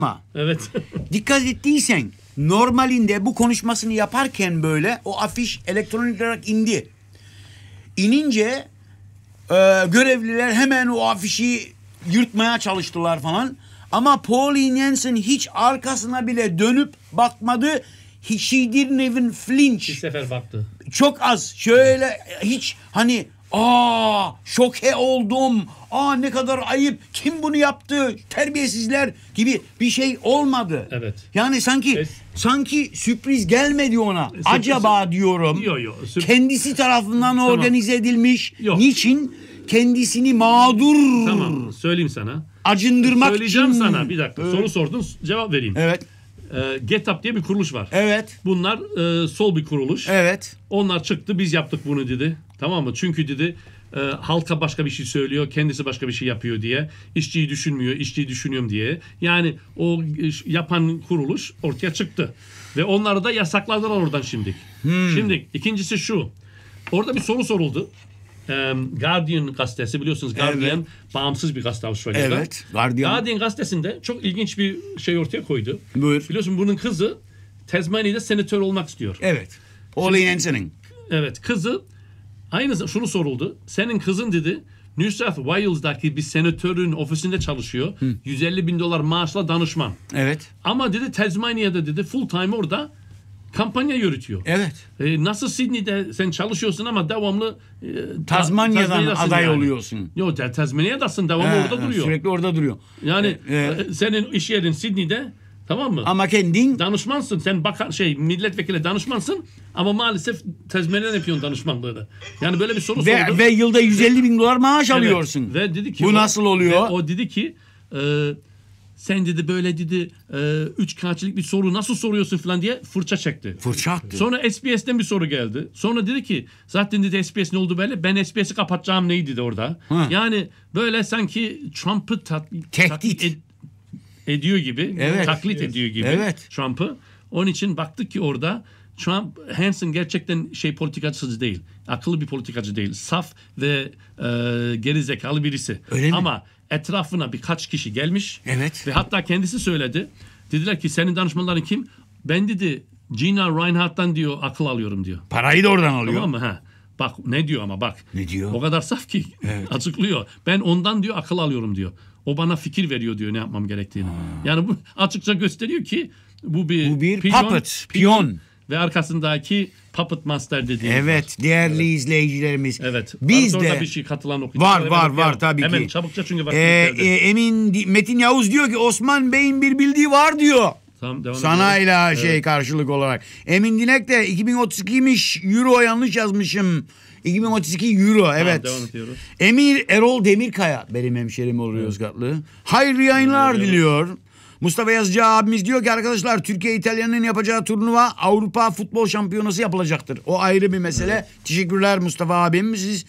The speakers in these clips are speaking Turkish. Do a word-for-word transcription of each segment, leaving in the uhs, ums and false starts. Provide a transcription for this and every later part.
Evet. Dikkat ettiysen normalinde bu konuşmasını yaparken böyle o afiş elektronik olarak indi. İnince e, görevliler hemen o afişi yırtmaya çalıştılar falan. Ama Pauline Hanson hiç arkasına bile dönüp bakmadı. She didn't even flinch. Bir sefer baktı. Çok az. Şöyle hiç hani aa şoke oldum. Aa ne kadar ayıp. Kim bunu yaptı? Terbiyesizler gibi bir şey olmadı. Evet. Yani sanki Es- sanki sürpriz gelmedi ona. Sürpriz- Acaba diyorum. Yok yok. Sürp- Kendisi tarafından Tamam. organize edilmiş. Yok. Niçin? Kendisini mağdur Tamam. Söyleyeyim sana. acındırmak Söyleyeceğim için. sana. Bir dakika. Evet. Soru sordun. Cevap vereyim. Evet. Ee, Get Up diye bir kuruluş var. Evet. Bunlar e, sol bir kuruluş. Evet. Onlar çıktı, biz yaptık bunu dedi. Tamam mı? Çünkü dedi e, halka başka bir şey söylüyor, kendisi başka bir şey yapıyor diye. İşçiyi düşünmüyor, işçiyi düşünüyorum diye. Yani o e, yapan kuruluş ortaya çıktı. Ve onları da yasakladılar oradan şimdi. Hmm. Şimdi ikincisi şu. Orada bir soru soruldu. E, Guardian gazetesi, biliyorsunuz Guardian Evet. bağımsız bir gazete Avustralya'da. Evet. Guardian. Guardian gazetesinde çok ilginç bir şey ortaya koydu. Buyur. Biliyorsun bunun kızı Tasmania'da senatör olmak istiyor. Evet. Pauline Hanson'ın. Evet, kızı aynı şunu soruldu. Senin kızın dedi New South Wales'daki bir senatörün ofisinde çalışıyor. Hı. yüz elli bin dolar maaşla danışman. Evet. Ama dedi Tasmania'da dedi full time orada kampanya yürütüyor. Evet. Ee, nasıl Sydney'de sen çalışıyorsun ama devamlı e, Tazmanya'dan Tasmanya'dasın aday yani. oluyorsun. Yok, Tasmanya'dasın, devamlı He, orada duruyor. Sürekli orada duruyor. Yani E, e, e, senin iş yerin Sydney'de, tamam mı? Ama kendin Danışmansın. Sen bakan şey milletvekili danışmansın ama maalesef Tasmanya'dan yapıyorsun danışmanlığını. Yani böyle bir soru ve, sordu. ve yılda yüz elli bin dolar maaş Evet. alıyorsun. Ve dedi ki bu o, nasıl oluyor? Ve o dedi ki e, sen dedi böyle dedi e, üç kağıtçılık bir soru nasıl soruyorsun falan diye fırça çekti. Fırça attı. Sonra S B S'ten bir soru geldi. Sonra dedi ki zaten dedi S B S ne oldu böyle? Ben S B S'i kapatacağım neydi de orada. Hı. Yani böyle sanki Trump'ı tat, Tehdit. taklit ed- ediyor gibi. Evet. Taklit ediyor gibi Evet. Trump'ı. Onun için baktık ki orada Trump, Hanson gerçekten şey politikacı değil. Akıllı bir politikacı değil. Saf ve e, geri zekalı birisi. Öyle mi? Ama etrafına birkaç kişi gelmiş. Evet. Ve hatta kendisi söyledi. Dediler ki senin danışmanların kim? Ben dedi Gina Reinhardt'tan diyor akıl alıyorum diyor. Parayı da oradan alıyor. Tamam mı? Ha. Bak ne diyor ama bak. Ne diyor? O kadar saf ki Evet. açıklıyor. Ben ondan diyor akıl alıyorum diyor. O bana fikir veriyor diyor ne yapmam gerektiğini. Ha. Yani bu açıkça gösteriyor ki bu bir, Bu bir piyon, puppet, piyon. Ve arkasındaki puppet master dediğimiz Evet, var. değerli Evet. izleyicilerimiz. Evet. Biz Varsa orada de bir şey katılan okuyacak. var Hemen var okuyalım. var tabii Hemen ki. çabukça çünkü Ee, vaktimiz geldi. e, Emin Metin Yavuz diyor ki Osman Bey'in bir bildiği var diyor. Tamam, devam Sana edelim. ile şey Evet. karşılık olarak. Emin Dinek de iki bin otuz ikiymiş. Euro yanlış yazmışım. iki bin otuz iki euro evet. devam ediyoruz. Emir Erol Demirkaya benim hemşerim oluyor Yozgatlı. Hayırlı yayınlar Evet. diliyor. Mustafa Yazıcı abimiz diyor ki arkadaşlar Türkiye İtalya'nın yapacağı turnuva Avrupa Futbol Şampiyonası yapılacaktır. O ayrı bir mesele. Evet. Teşekkürler Mustafa abim. Siz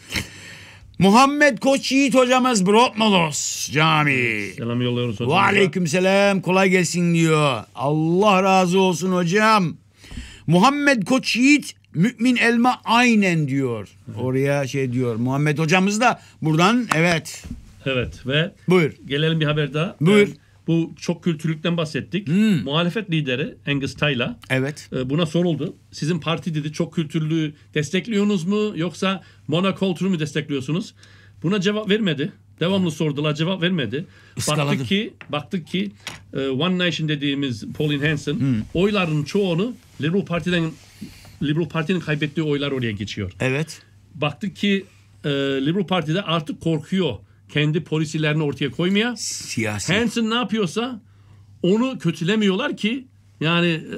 Muhammed Koç Yiğit hocamız Brotmolos Cami. Selam yolluyoruz hocam. Ve aleykümselam kolay gelsin diyor. Allah razı olsun hocam. Muhammed Koç Yiğit Mümin Elma aynen diyor. Oraya şey diyor. Muhammed hocamız da buradan evet. Evet ve Buyur. gelelim bir haber daha. Buyur. Ee, bu çok kültürlükten bahsettik. Hmm. Muhalefet lideri Angus Taylor Evet. e, buna soruldu. Sizin parti dedi çok kültürlüğü destekliyorsunuz mu yoksa monokultürü mü destekliyorsunuz? Buna cevap vermedi. Devamlı sordular, cevap vermedi. Iskaladı. Baktık ki baktık ki e, One Nation dediğimiz Pauline Hanson Hmm. oyların çoğunu Liberal Parti'den Liberal Parti'nin kaybettiği oylar oraya geçiyor. Evet. Baktık ki e, Liberal Parti'de artık korkuyor kendi polisilerini ortaya koymaya. Siyasi. Hanson ne yapıyorsa onu kötülemiyorlar ki yani e,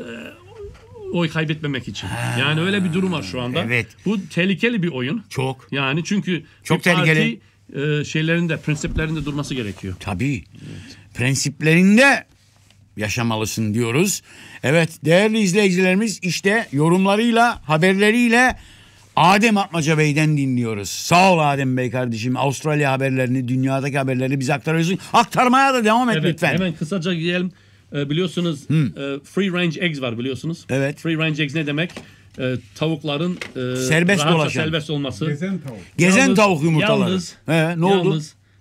oy kaybetmemek için. Ha, yani öyle bir durum var şu anda. evet. Bu tehlikeli bir oyun. Çok. Yani çünkü Çok bir parti, tehlikeli. e, şeylerinde, prensiplerinde durması gerekiyor. Tabii. Evet. Prensiplerinde yaşamalısın diyoruz. Evet değerli izleyicilerimiz işte yorumlarıyla, haberleriyle Adem Atmaca Bey'den dinliyoruz. Sağ ol Adem Bey kardeşim. Avustralya haberlerini, dünyadaki haberlerini bize aktarıyorsun. Aktarmaya da devam et Evet, lütfen. hemen kısaca gidelim. Ee, biliyorsunuz Hmm. e, free range eggs var biliyorsunuz. Evet. Free range eggs ne demek? E, tavukların e, Serbest rahatça dolaşan. serbest olması. Gezen tavuk. Gezen Yalnız- tavuk yumurtaları. Yalnız, He, ne oldu? yalnız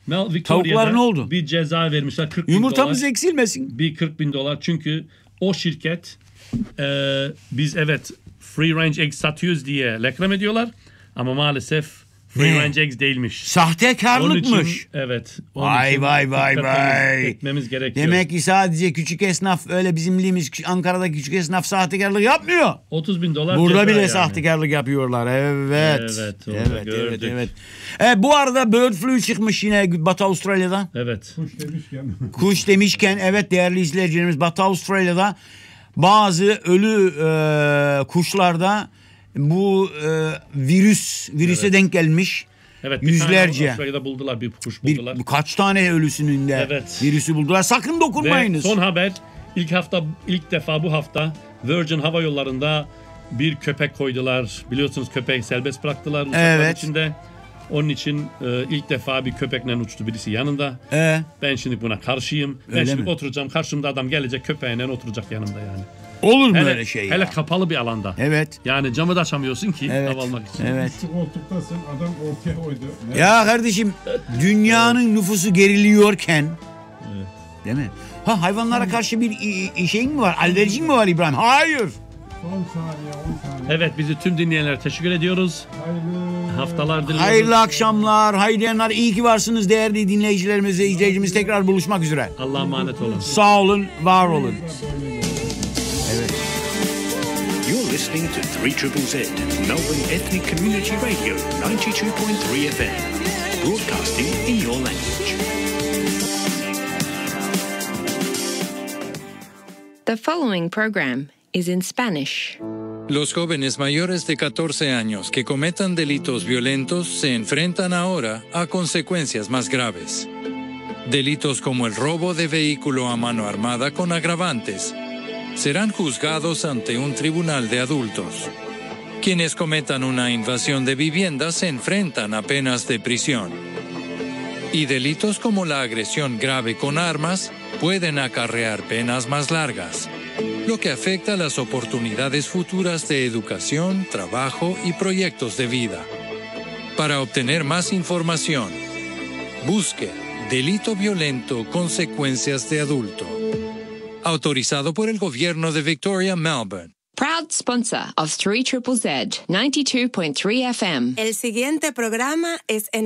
Mel Victoria'da Tavuklar ne oldu? bir ceza vermişler kırk bin Yumurtamız dolar. eksilmesin. Bir kırk bin dolar çünkü o şirket e, biz evet free range egg satıyoruz diye reklam ediyorlar ama maalesef free Ne? range eggs değilmiş. Onun Sahtekarlıkmış. için, evet. onun Vay için vay vay dikkat vay. etmemiz gerekiyor. Demek ki sadece küçük esnaf öyle bizim bildiğimiz Ankara'daki küçük esnaf sahtekarlık yapmıyor. otuz bin dolar Burada ceza bile yani. sahtekarlık yapıyorlar. Evet. Evet, orada evet, gördük. evet, evet. E, bu arada bird flu çıkmış yine Batı Avustralya'da. Evet. Kuş demişken. Kuş demişken evet değerli izleyicilerimiz Batı Avustralya'da bazı ölü e, kuşlarda bu e, virüs virüse Evet. denk gelmiş. Evet. Bir Yüzlerce. tane Avustralya'da buldular bir kuş Bir, buldular. kaç tane ölüsünün de Evet. virüsü buldular. Sakın Ve dokunmayınız. son haber ilk hafta ilk defa bu hafta Virgin Hava Yolları'nda bir köpek koydular. Biliyorsunuz köpeği serbest bıraktılar uçaklar Evet. içinde. Onun için e, ilk defa bir köpekle uçtu birisi yanında. E, Ben şimdi buna karşıyım. Ben Öyle şimdi mi? oturacağım. Karşımda adam gelecek köpeğiyle oturacak yanımda yani. olur mu Hele, öyle şey hele ya? kapalı bir alanda. Evet. Yani camı da açamıyorsun ki Evet. hava almak için. Evet. Şu koltuktasın adam ortaya koydu. Ne? Ya kardeşim dünyanın nüfusu geriliyorken değil mi? Ha hayvanlara karşı bir i- i- şeyin mi var? Alerjin mi var İbrahim? Hayır. on saniye on saniye. Evet bizi tüm dinleyenlere teşekkür ediyoruz. Hayırlı. Haftalar diliyoruz. Hayırlı akşamlar, hayırlı yayınlar. İyi ki varsınız değerli dinleyicilerimiz ve izleyicimiz. Tekrar buluşmak üzere. Allah'a emanet olun. Sağ olun, var olun. You're listening to three Z Z, Melbourne Ethnic Community Radio, ninety-two point three F M, broadcasting in your language. The following program is in Spanish. Los jóvenes mayores de catorce años que cometan delitos violentos se enfrentan ahora a consecuencias más graves. Delitos como el robo de vehículo a mano armada con agravantes serán juzgados ante un tribunal de adultos. Quienes cometan una invasión de vivienda se enfrentan a penas de prisión. Y delitos como la agresión grave con armas pueden acarrear penas más largas, lo que afecta las oportunidades futuras de educación, trabajo y proyectos de vida. Para obtener más información, busque Delito Violento Consecuencias de Adulto. Autorizado por el Gobierno de Victoria, Melbourne. Proud sponsor of three Z Z, ninety-two point three F M. El siguiente programa es en